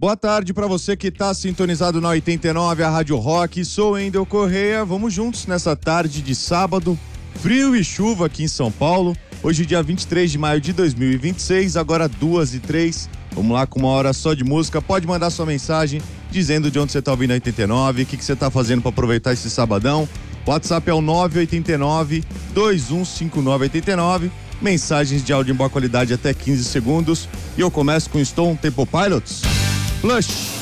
Boa tarde para você que está sintonizado na 89, a Rádio Rock. Sou Endel Correia. Vamos juntos nessa tarde de sábado, frio e chuva aqui em São Paulo. Hoje, dia 23 de maio de 2026, agora 2h03. Vamos lá com uma hora só de música. Pode mandar sua mensagem dizendo de onde você está ouvindo a 89, o que você está fazendo para aproveitar esse sabadão. O WhatsApp é o 989-215989. Mensagens de áudio em boa qualidade até 15 segundos. E eu começo com Stone Temple Pilots. Flush.